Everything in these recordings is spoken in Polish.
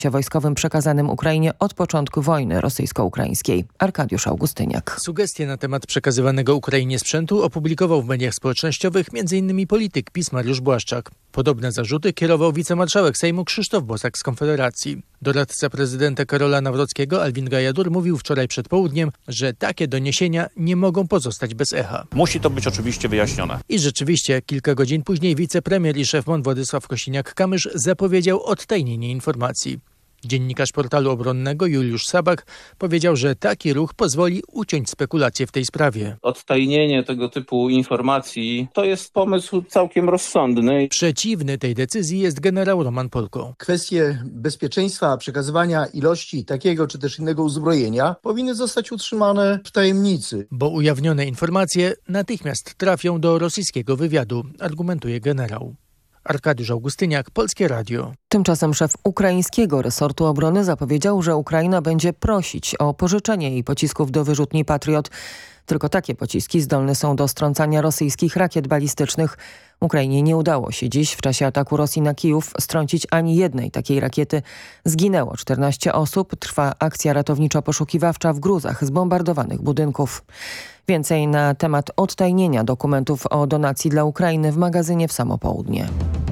wojskowym przekazanym Ukrainie od początku wojny rosyjsko-ukraińskiej. Arkadiusz Augustyniak. Sugestie na temat przekazywanego Ukrainie sprzętu opublikował w mediach społecznościowych m.in. polityk PiS Mariusz Błaszczak. Podobne zarzuty kierował wicemarszałek Sejmu Krzysztof Bosak z Konfederacji. Doradca prezydenta Karola Nawrockiego Alvin Gajadur mówił wczoraj przed południem, że takie doniesienia nie mogą pozostać bez echa. Musi to być oczywiście wyjaśnione. I rzeczywiście, kilka godzin później wicepremier i szef MON Władysław Kosiniak-Kamysz zapowiedział odtajnienie informacji. Dziennikarz portalu obronnego Juliusz Sabak powiedział, że taki ruch pozwoli uciąć spekulacje w tej sprawie. Odtajnienie tego typu informacji to jest pomysł całkiem rozsądny. Przeciwny tej decyzji jest generał Roman Polko. Kwestie bezpieczeństwa przekazywania ilości takiego czy też innego uzbrojenia powinny zostać utrzymane w tajemnicy. Bo ujawnione informacje natychmiast trafią do rosyjskiego wywiadu, argumentuje generał. Arkadiusz Augustyniak, Polskie Radio. Tymczasem szef ukraińskiego resortu obrony zapowiedział, że Ukraina będzie prosić o pożyczenie jej pocisków do wyrzutni Patriot. Tylko takie pociski zdolne są do strącania rosyjskich rakiet balistycznych. Ukrainie nie udało się dziś w czasie ataku Rosji na Kijów strącić ani jednej takiej rakiety. Zginęło 14 osób. Trwa akcja ratowniczo-poszukiwawcza w gruzach zbombardowanych budynków. Więcej na temat odtajnienia dokumentów o donacji dla Ukrainy w magazynie w samo południe.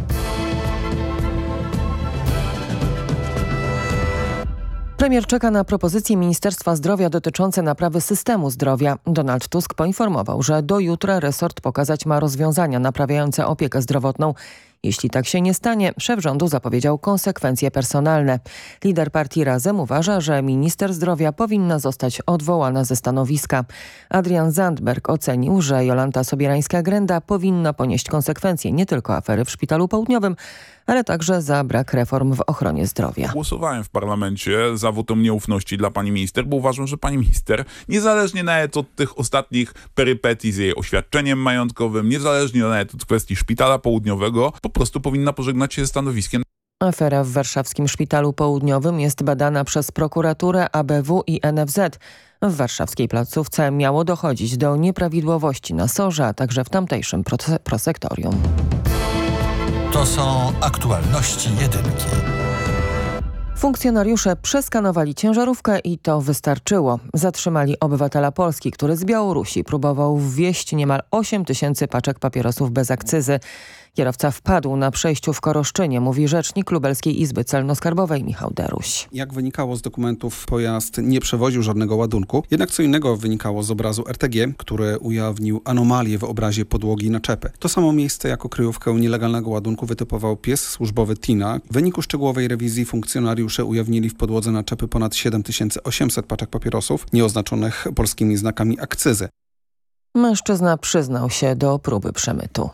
Premier czeka na propozycje Ministerstwa Zdrowia dotyczące naprawy systemu zdrowia. Donald Tusk poinformował, że do jutra resort pokazać ma rozwiązania naprawiające opiekę zdrowotną. Jeśli tak się nie stanie, szef rządu zapowiedział konsekwencje personalne. Lider partii Razem uważa, że minister zdrowia powinna zostać odwołana ze stanowiska. Adrian Zandberg ocenił, że Jolanta Sobierańska-Grenda powinna ponieść konsekwencje nie tylko afery w Szpitalu Południowym, ale także za brak reform w ochronie zdrowia. Głosowałem w parlamencie za wotum nieufności dla pani minister, bo uważam, że pani minister, niezależnie nawet od tych ostatnich perypetii z jej oświadczeniem majątkowym, niezależnie nawet od kwestii Szpitala Południowego, po prostu powinna pożegnać się ze stanowiskiem. Afera w warszawskim Szpitalu Południowym jest badana przez prokuraturę, ABW i NFZ. W warszawskiej placówce miało dochodzić do nieprawidłowości na SOR-ze, a także w tamtejszym prosektorium. To są aktualności jedynki. Funkcjonariusze przeskanowali ciężarówkę i to wystarczyło. Zatrzymali obywatela Polski, który z Białorusi próbował wwieźć niemal 8 000 paczek papierosów bez akcyzy. Kierowca wpadł na przejściu w Koroszczynie, mówi rzecznik Lubelskiej Izby Celno-Skarbowej Michał Deruś. Jak wynikało z dokumentów, pojazd nie przewoził żadnego ładunku. Jednak co innego wynikało z obrazu RTG, który ujawnił anomalię w obrazie podłogi naczepy. To samo miejsce jako kryjówkę nielegalnego ładunku wytypował pies służbowy Tina. W wyniku szczegółowej rewizji funkcjonariusze ujawnili w podłodze naczepy ponad 7800 paczek papierosów nieoznaczonych polskimi znakami akcyzy. Mężczyzna przyznał się do próby przemytu.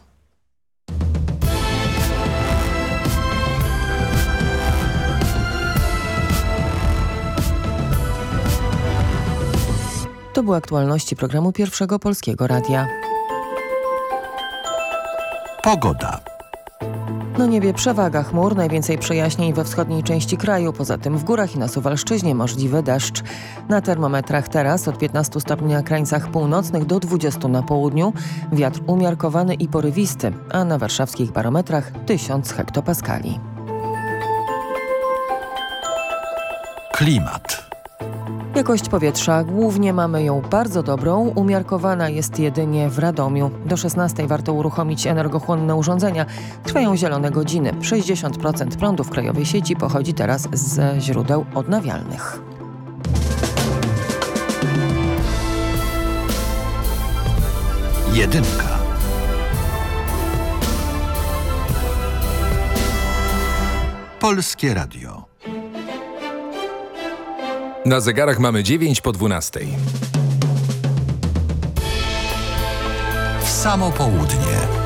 To były aktualności programu Pierwszego Polskiego Radia. Pogoda. Na niebie przewaga chmur, najwięcej przejaśnień we wschodniej części kraju. Poza tym w górach i na Suwalszczyźnie możliwy deszcz. Na termometrach teraz od 15 stopni na krańcach północnych do 20 na południu. Wiatr umiarkowany i porywisty, a na warszawskich barometrach 1000 hektopaskali. Klimat. Jakość powietrza głównie mamy ją bardzo dobrą, umiarkowana jest jedynie w Radomiu. Do 16 warto uruchomić energochłonne urządzenia. Trwają zielone godziny. 60% prądu w krajowej sieci pochodzi teraz ze źródeł odnawialnych. Jedynka. Polskie Radio. Na zegarach mamy 9:12. W samo południe.